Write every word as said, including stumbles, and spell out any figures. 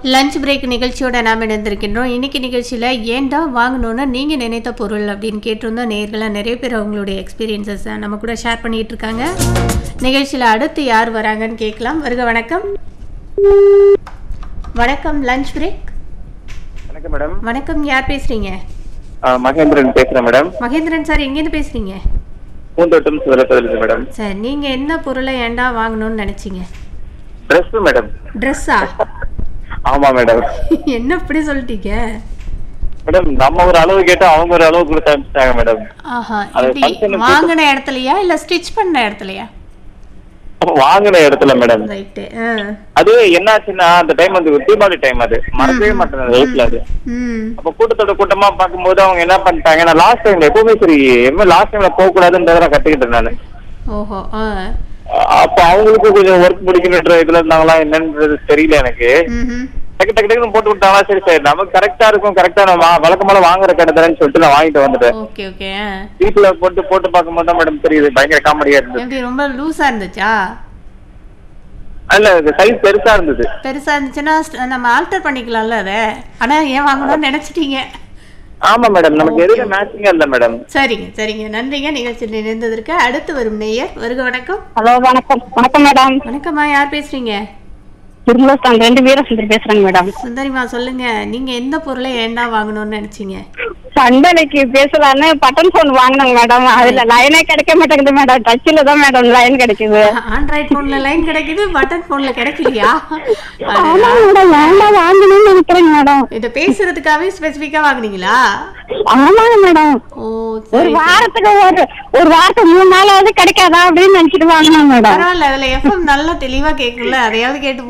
Lunch break நிகழ்ச்சியோட நாம் இணைந்திருக்கின்றோம். இன்னைக்கு நிகழ்ச்சியில் ஏன்டா வாங்கணும்னு நீங்கள் நினைத்த பொருள் அப்படின்னு கேட்டிருந்தோம். நேயர்களாக நிறைய பேர் அவங்களுடைய எக்ஸ்பீரியன்சஸ் நம்ம கூட ஷேர் பண்ணிட்டு இருக்காங்க. நிகழ்ச்சியில் அடுத்து யார் வராங்கன்னு கேட்கலாம். வருக வணக்கம். வணக்கம் லஞ்ச் பிரேக். வணக்கம் மேடம். வணக்கம், யார் பேசுறீங்க? மகேந்திரன் பேசுறேன் மேடம். மகேந்திரன் சார், எங்கேருந்து பேசுறீங்க? பூந்தோட்டம் சுதலப்பதிலிருந்து மேடம். சார், நீங்கள் என்ன பொருளை ஏன்டா வாங்கணும்னு நினைச்சீங்க? Dress madam. ட்ரெஸ்ஸா? ஆமா மேடம். என்ன இப்படி சொல்லிட்டீங்க மேடம்? நம்ம ஒரு அளவு கேட்டா அவங்க ஒரு அளவு கொடுத்து அனுப்பிச்சிட்டாங்க மேடம். ஆஹா, எப்படி வாங்கின இடத்துலயா இல்ல ஸ்டிச் பண்ண இடத்துலயா? வாங்கின இடத்துல மேடம். ரைட். அது என்னாச்சுன்னா அந்த டைம் வந்து தீபாவளி டைம், அது மறக்கவே மாட்டேன் லைஃப்ல. அது அப்ப கூட்டத்தோட கூட்டமா பார்க்கும்போது அவங்க என்ன பண்ணிட்டாங்க, நான் லாஸ்ட் டைம் எப்பவுமே சரி எப்பவுமே லாஸ்ட் டைம்ல போக கூடாதுன்றத நான் கத்துக்கிட்டேன் நானு. ஓஹோ. அப்ப அவங்களுக்கு கொஞ்சம் ஒர்க் முடிக்கணுன்ற இதுல இருந்தாங்களா என்னன்றது தெரியல எனக்கு. டக்கு டக்கு டக்குன்னு போட்டு விட்டாங்களா, சரி சரி நமக்கு கரெக்டா இருக்கும், கரெக்டா நம்ம வழக்கமான வாங்குற கடை தானேன்னு சொல்லிட்டு நான் வாங்கிட்டு வந்துட்டேன். Okay okay. வீட்டுல போட்டு போட்டு பார்க்கும்போது தான் மேடம் தெரியுது, பயங்கர காமெடியா இருந்தது. எப்படி ரொம்ப லூசா இருந்துச்சா? இல்ல சைஸ் பெருசா இருந்தது. பெருசா இருந்துச்சுன்னா நம்ம ஆல்டர் பண்ணிக்கலாம்ல அத. ஆனா ஏன் வாங்கணும்னு நினைச்சிட்டீங்க? ஆமா மேடம், நமக்கு எதுக்கு மேட்சிங்கா இல்ல மேடம். சரிங்க சரிங்க, நன்றிங்க நிகழ்ச்சியில் இணைந்ததற்கு. அடுத்து வரும் நேயர். வருக வணக்கம். ஹலோ வணக்கம். வணக்கம் மேடம். வணக்கம்மா, யார் பேசுறீங்க? திருமலஸ்தான் ரெண்டு வீரசுந்தர் பேசுறேங்க மேடம். சுந்தரிமா, சொல்லுங்க, நீங்க எந்த பொருளை ஏண்டா வாங்கணும்னு நினைச்சீங்க? சண்டலைக்கு பேசலான்னு பட்டன் போன் வாங்கினாங்க மேடம். அதுல லைனே கிடைக்க மாட்டேங்குது மேடம். டச்சில தான் மேடம் லைன் கிடைக்குது. ஆண்ட்ராய்ட் போன்ல லைன் கிடைக்குது, பட்டன் போன்ல கிடைக்கலையா? ஆமா மேடம், வேண்டாம் வாங்கணும்னு நினைக்கிறேங்க மேடம். இத பேசுறதுக்காகவே ஸ்பெசிபிக்கா வாங்குனீங்களா? ஆமாங்க மேடம். ஓ, ஒரு வாரத்துக்கு ஒரு ஒரு வாரத்துக்கு மூணு நாளாவது கிடைக்காதா அப்படின்னு நினைச்சிட்டு வாங்கினாங்க மேடம். பரவாயில்ல, அதுல எஃப்எம் நல்லா தெளிவா கேட்கல, அதையாவது கேட்டு